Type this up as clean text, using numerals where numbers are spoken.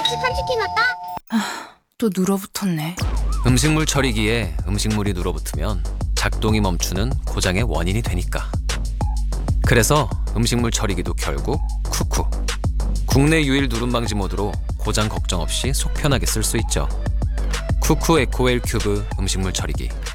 묵직한 치킨 왔다. 또 눌어붙었네. 음식물 처리기에 음식물이 눌어붙으면 작동이 멈추는 고장의 원인이 되니까. 그래서 음식물 처리기도 결국 쿠쿠. 국내 유일 누름 방지 모드로 고장 걱정 없이 속 편하게 쓸 수 있죠. 쿠쿠 에코웰 큐브 음식물 처리기.